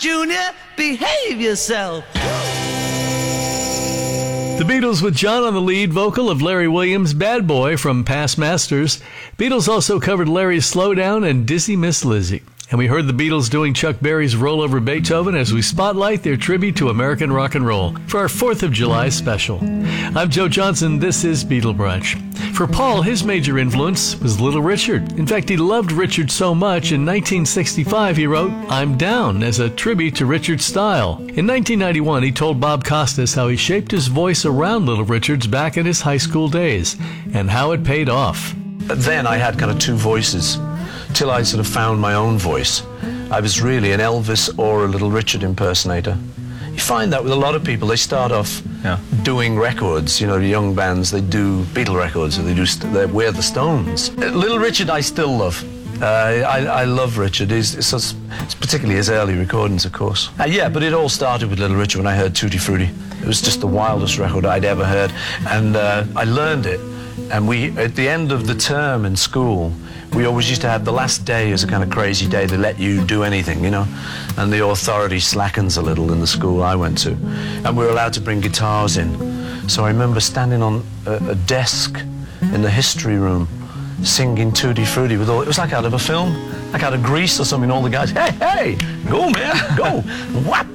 Junior, behave yourself. The Beatles with John on the lead vocal of Larry Williams' Bad Boy from Past Masters. Beatles also covered Larry's Slow Down and Dizzy Miss Lizzie. And we heard the Beatles doing Chuck Berry's Roll Over Beethoven as we spotlight their tribute to American rock and roll for our 4th of July special. I'm Joe Johnson. This is Beatle Brunch. For Paul, his major influence was Little Richard. In fact, he loved Richard so much, in 1965 he wrote I'm Down as a tribute to Richard's style. In 1991, he told Bob Costas how he shaped his voice around Little Richard's back in his high school days, and how it paid off. Then I had kind of two voices, till I sort of found my own voice. I was really an Elvis or a Little Richard impersonator. You find that with a lot of people. They start off doing records, you know, the young bands, they do Beatle records, or they wear the Stones. Little Richard I still love. I love Richard. It's particularly his early recordings, of course. Yeah, but it all started with Little Richard when I heard Tutti Frutti. It was just the wildest record I'd ever heard. And I learned it. And at the end of the term in school, we always used to have the last day as a kind of crazy day. They let you do anything, you know, and the authority slackens a little in the school I went to. And we were allowed to bring guitars in. So I remember standing on a desk in the history room singing Tutti Frutti with all, it was like out of a film, like out of Grease or something. All the guys, hey, go man, go, whap.